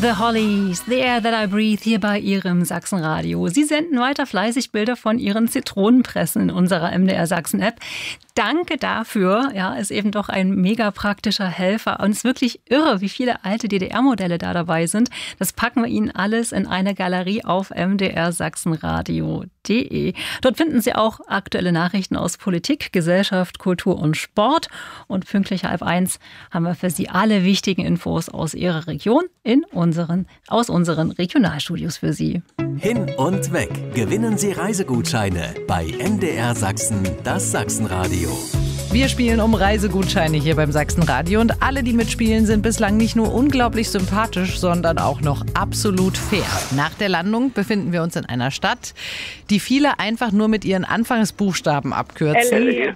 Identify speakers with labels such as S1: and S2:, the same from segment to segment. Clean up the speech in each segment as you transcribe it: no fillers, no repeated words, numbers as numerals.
S1: The Hollies, The Air That I Breathe, hier bei Ihrem Sachsenradio. Sie senden weiter fleißig Bilder von Ihren Zitronenpressen in unserer MDR Sachsen-App. Danke dafür. Ja, ist eben doch ein mega praktischer Helfer. Und es ist wirklich irre, wie viele alte DDR-Modelle da dabei sind. Das packen wir Ihnen alles in eine Galerie auf mdrsachsenradio.de. Dort finden Sie auch aktuelle Nachrichten aus Politik, Gesellschaft, Kultur und Sport. Und pünktlich 12:30 haben wir für Sie alle wichtigen Infos aus Ihrer Region aus unseren Regionalstudios für Sie.
S2: Hin und weg. Gewinnen Sie Reisegutscheine bei MDR Sachsen, das Sachsenradio.
S3: Wir spielen um Reisegutscheine hier beim Sachsenradio und alle, die mitspielen, sind bislang nicht nur unglaublich sympathisch, sondern auch noch absolut fair. Nach der Landung befinden wir uns in einer Stadt, die viele einfach nur mit ihren Anfangsbuchstaben abkürzen.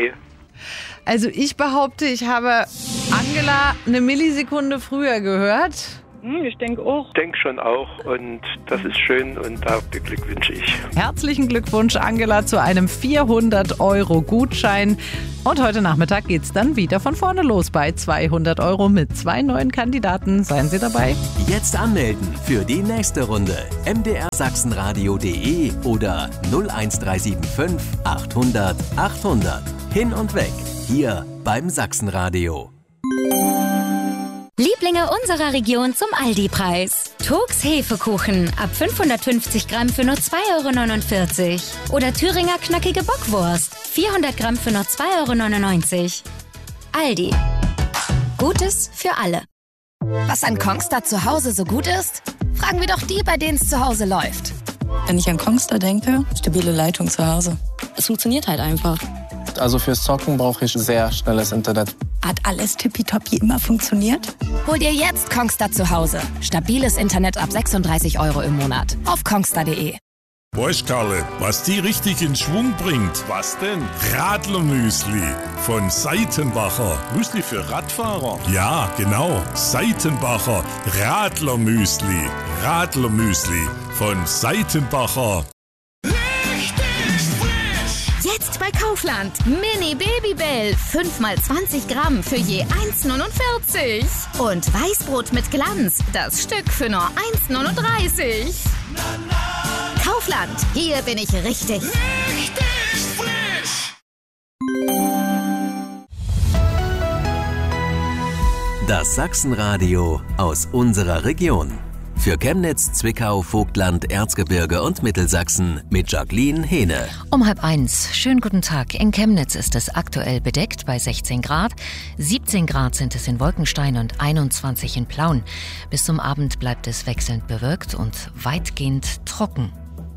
S3: Also ich behaupte, ich habe Angela eine Millisekunde früher gehört.
S4: Ich denke auch.
S5: Ich denke schon auch und das ist schön und dafür beglückwünsche ich.
S3: Herzlichen Glückwunsch, Angela, zu einem 400-Euro-Gutschein. Und heute Nachmittag geht's dann wieder von vorne los bei 200 Euro mit 2 neuen Kandidaten. Seien Sie dabei.
S2: Jetzt anmelden für die nächste Runde. mdrsachsenradio.de oder 01375 800 800. Hin und weg. Hier beim Sachsenradio.
S6: Lieblinge unserer Region zum Aldi-Preis. Turks Hefekuchen ab 550 Gramm für nur 2,49 €. Oder Thüringer knackige Bockwurst 400 Gramm für nur 2,99 €. Aldi. Gutes für alle.
S7: Was an Kongstar zu Hause so gut ist? Fragen wir doch die, bei denen es zu Hause läuft.
S8: Wenn ich an Kongstar denke, stabile Leitung zu Hause. Es funktioniert halt einfach.
S9: Also fürs Zocken brauche ich sehr schnelles Internet.
S8: Hat alles tippitoppi immer funktioniert?
S7: Hol dir jetzt Kongstar zu Hause. Stabiles Internet ab 36 € im Monat. Auf kongstar.de.
S10: Weißt Karle, was die richtig in Schwung bringt? Was denn? Radlermüsli von Seitenbacher. Müsli für Radfahrer? Ja, genau. Seitenbacher Radlermüsli. Radlermüsli von Seitenbacher.
S7: Jetzt bei Kaufland. Mini Babybell. 5x20 Gramm für je 1,49 €. Und Weißbrot mit Glanz. Das Stück für nur 1,39 €. Kaufland. Hier bin ich richtig. Richtig frisch.
S2: Das Sachsenradio aus unserer Region. Für Chemnitz, Zwickau, Vogtland, Erzgebirge und Mittelsachsen mit Jacqueline Hehne.
S11: Um 12:30. Schönen guten Tag. In Chemnitz ist es aktuell bedeckt bei 16 Grad. 17 Grad sind es in Wolkenstein und 21 in Plauen. Bis zum Abend bleibt es wechselnd bewölkt und weitgehend trocken.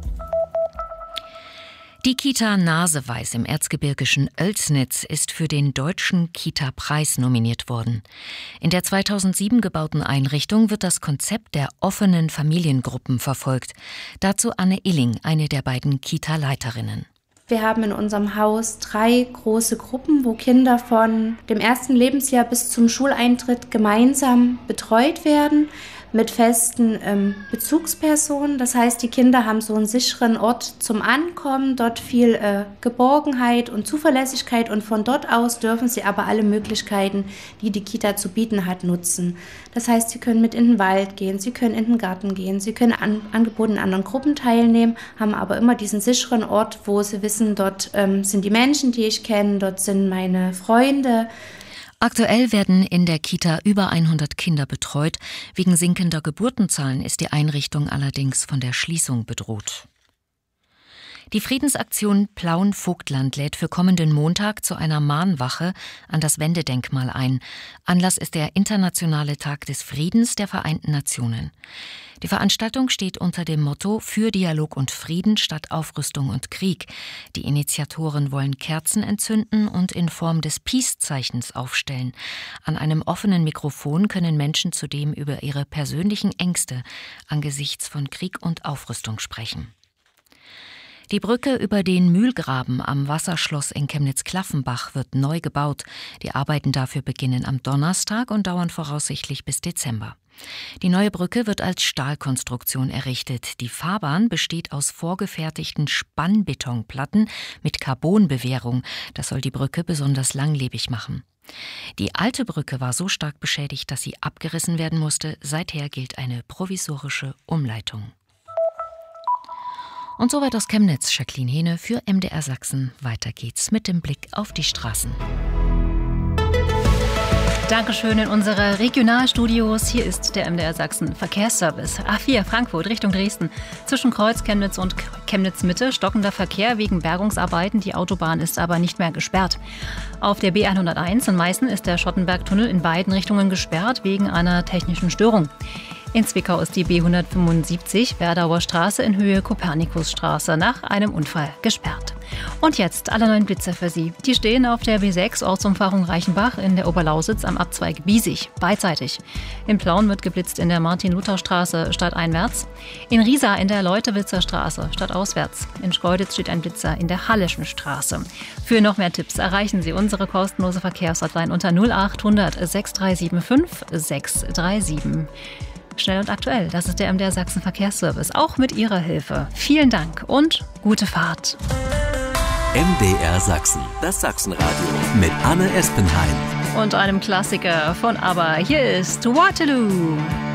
S11: Die Kita Naseweiß im erzgebirgischen Oelsnitz ist für den Deutschen Kita-Preis nominiert worden. In der 2007 gebauten Einrichtung wird das Konzept der offenen Familiengruppen verfolgt. Dazu Anne Illing, eine der beiden Kita-Leiterinnen.
S12: Wir haben in unserem Haus 3 große Gruppen, wo Kinder von dem ersten Lebensjahr bis zum Schuleintritt gemeinsam betreut werden, mit festen Bezugspersonen. Das heißt, die Kinder haben so einen sicheren Ort zum Ankommen, dort viel Geborgenheit und Zuverlässigkeit und von dort aus dürfen sie aber alle Möglichkeiten, die die Kita zu bieten hat, nutzen. Das heißt, sie können mit in den Wald gehen, sie können in den Garten gehen, sie können an Angeboten in anderen Gruppen teilnehmen, haben aber immer diesen sicheren Ort, wo sie wissen, dort sind die Menschen, die ich kenne, dort sind meine Freunde.
S11: Aktuell werden in der Kita über 100 Kinder betreut. Wegen sinkender Geburtenzahlen ist die Einrichtung allerdings von der Schließung bedroht. Die Friedensaktion Plauen-Vogtland lädt für kommenden Montag zu einer Mahnwache an das Wendedenkmal ein. Anlass ist der Internationale Tag des Friedens der Vereinten Nationen. Die Veranstaltung steht unter dem Motto „Für Dialog und Frieden statt Aufrüstung und Krieg“. Die Initiatoren wollen Kerzen entzünden und in Form des Peace-Zeichens aufstellen. An einem offenen Mikrofon können Menschen zudem über ihre persönlichen Ängste angesichts von Krieg und Aufrüstung sprechen. Die Brücke über den Mühlgraben am Wasserschloss in Chemnitz-Klaffenbach wird neu gebaut. Die Arbeiten dafür beginnen am Donnerstag und dauern voraussichtlich bis Dezember. Die neue Brücke wird als Stahlkonstruktion errichtet. Die Fahrbahn besteht aus vorgefertigten Spannbetonplatten mit Carbonbewehrung. Das soll die Brücke besonders langlebig machen. Die alte Brücke war so stark beschädigt, dass sie abgerissen werden musste. Seither gilt eine provisorische Umleitung. Und soweit aus Chemnitz, Jacqueline Hehne für MDR Sachsen. Weiter geht's mit dem Blick auf die Straßen.
S1: Dankeschön in unsere Regionalstudios. Hier ist der MDR Sachsen Verkehrsservice. A4 Frankfurt Richtung Dresden. Zwischen Kreuz Chemnitz und Chemnitz Mitte stockender Verkehr wegen Bergungsarbeiten. Die Autobahn ist aber nicht mehr gesperrt. Auf der B101 in Meißen ist der Schottenbergtunnel in beiden Richtungen gesperrt wegen einer technischen Störung. In Zwickau ist die B175 Werdauer Straße in Höhe Kopernikusstraße nach einem Unfall gesperrt. Und jetzt alle neuen Blitzer für Sie. Die stehen auf der B6 Ortsumfahrung Reichenbach in der Oberlausitz am Abzweig Biesig, beidseitig. In Plauen wird geblitzt in der Martin-Luther-Straße stadteinwärts. In Riesa in der Leutewitzer Straße stadtauswärts. In Schkeuditz steht ein Blitzer in der Halleschen Straße. Für noch mehr Tipps erreichen Sie unsere kostenlose Verkehrshotline unter 0800 6375 637. Schnell und aktuell, das ist der MDR Sachsen Verkehrsservice, auch mit Ihrer Hilfe. Vielen Dank und gute Fahrt.
S2: MDR Sachsen, das Sachsenradio mit Anne Espenheim.
S1: Und einem Klassiker von ABBA. Hier ist Waterloo.